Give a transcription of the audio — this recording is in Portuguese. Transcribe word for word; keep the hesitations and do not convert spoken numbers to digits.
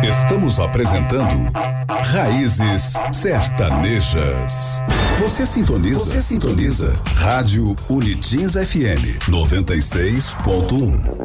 Estamos apresentando Raízes Sertanejas. Você sintoniza, você sintoniza Rádio Unitins F M noventa e seis ponto um.